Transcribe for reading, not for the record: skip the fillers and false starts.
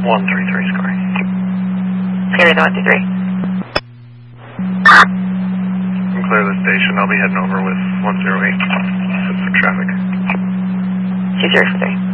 133 square. Scary the 123. I'm clear of the station. I'll be heading over with 108. Set for traffic. 203.